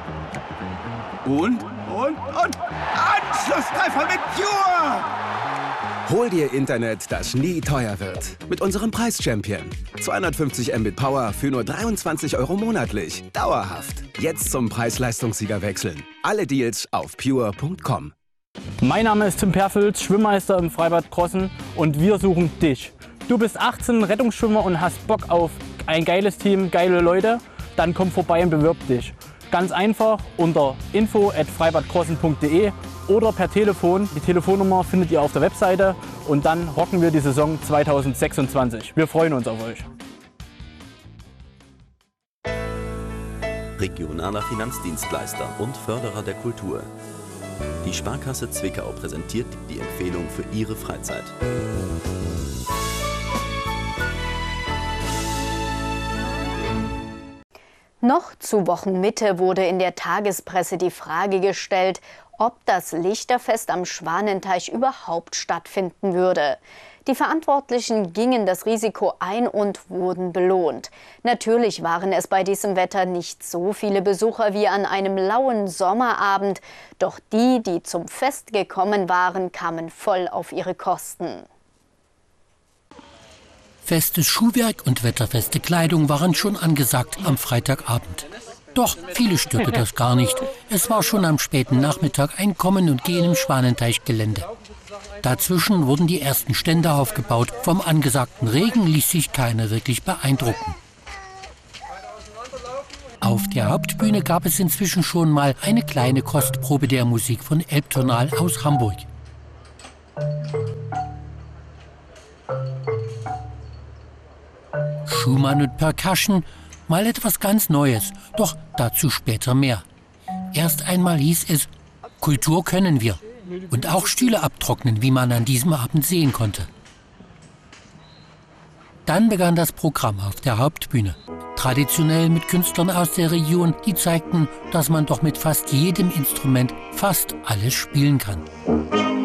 Und Anschlusstreffer mit Pure! Hol dir Internet, das nie teuer wird. Mit unserem Preis-Champion. 250 Mbit Power für nur 23 € monatlich. Dauerhaft. Jetzt zum Preis-Leistungssieger wechseln. Alle Deals auf pure.com. Mein Name ist Tim Perfels, Schwimmmeister im Freibad Krossen und wir suchen dich. Du bist 18, Rettungsschwimmer und hast Bock auf ein geiles Team, geile Leute? Dann komm vorbei und bewirb dich. Ganz einfach unter info@freibadkrossen.de oder per Telefon. Die Telefonnummer findet ihr auf der Webseite und dann rocken wir die Saison 2026. Wir freuen uns auf euch. Regionaler Finanzdienstleister und Förderer der Kultur. Die Sparkasse Zwickau präsentiert die Empfehlung für Ihre Freizeit. Noch zu Wochenmitte wurde in der Tagespresse die Frage gestellt, ob das Lichterfest am Schwanenteich überhaupt stattfinden würde. Die Verantwortlichen gingen das Risiko ein und wurden belohnt. Natürlich waren es bei diesem Wetter nicht so viele Besucher wie an einem lauen Sommerabend, doch die, die zum Fest gekommen waren, kamen voll auf ihre Kosten. Festes Schuhwerk und wetterfeste Kleidung waren schon angesagt am Freitagabend. Doch viele störte das gar nicht. Es war schon am späten Nachmittag ein Kommen und Gehen im Schwanenteichgelände. Dazwischen wurden die ersten Stände aufgebaut. Vom angesagten Regen ließ sich keiner wirklich beeindrucken. Auf der Hauptbühne gab es inzwischen schon mal eine kleine Kostprobe der Musik von Elbtonal aus Hamburg. Schumann und Percussion, mal etwas ganz Neues, doch dazu später mehr. Erst einmal hieß es, Kultur können wir und auch Stühle abtrocknen, wie man an diesem Abend sehen konnte. Dann begann das Programm auf der Hauptbühne. Traditionell mit Künstlern aus der Region, die zeigten, dass man doch mit fast jedem Instrument fast alles spielen kann.